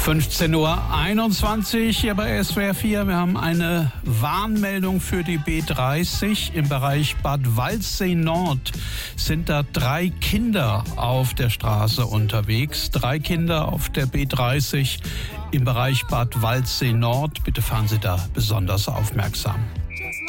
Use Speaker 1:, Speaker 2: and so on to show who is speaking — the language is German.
Speaker 1: 15:21 Uhr hier bei SWR 4. Wir haben eine Warnmeldung für die B30. Im Bereich Bad Waldsee Nord sind da 3 Kinder auf der Straße unterwegs. 3 Kinder auf der B30 im Bereich Bad Waldsee Nord. Bitte fahren Sie da besonders aufmerksam.